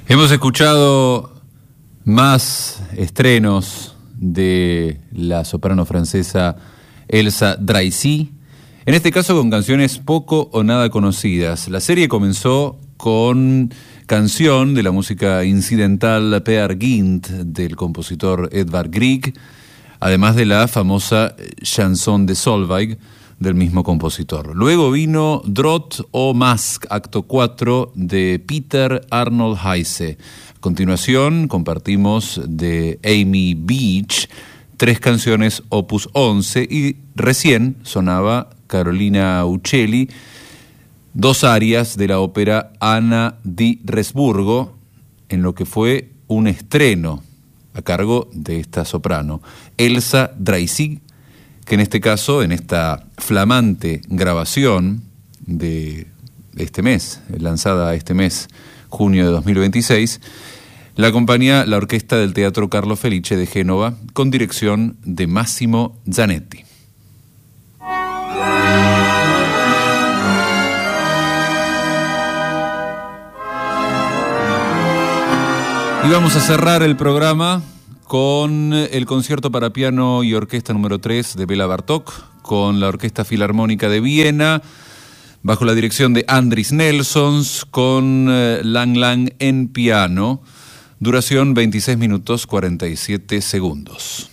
Hemos escuchado más estrenos de la soprano francesa Elsa Draisy, en este caso con canciones poco o nada conocidas. La serie comenzó con canción de la música incidental Peer Gynt del compositor Edvard Grieg, además de la famosa Chanson de Solveig del mismo compositor. Luego vino Drot o Mask, acto 4 de Peter Arnold Heise. A continuación compartimos de Amy Beach 3 canciones opus 11 y recién sonaba Carolina Uccelli, 2 arias de la ópera Anna di Resburgo, en lo que fue un estreno a cargo de esta soprano, Elsa Draisy, que en este caso, en esta flamante grabación de este mes, lanzada este mes, junio de 2026, la acompaña la orquesta del Teatro Carlo Felice de Génova, con dirección de Massimo Zanetti. Y vamos a cerrar el programa con el concierto para piano y orquesta número 3 de Béla Bartók, con la Orquesta Filarmónica de Viena, bajo la dirección de Andris Nelsons, con Lang Lang en piano, duración 26 minutos 47 segundos.